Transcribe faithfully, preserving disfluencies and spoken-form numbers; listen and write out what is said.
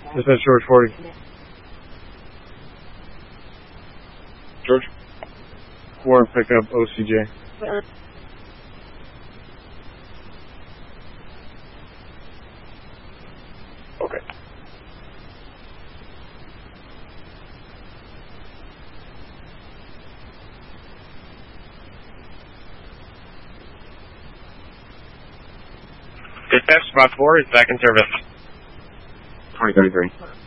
Dispatch George forty. George? Warrant pickup O C J. Okay. Dispatch, spot four is back in service. twenty thirty-three.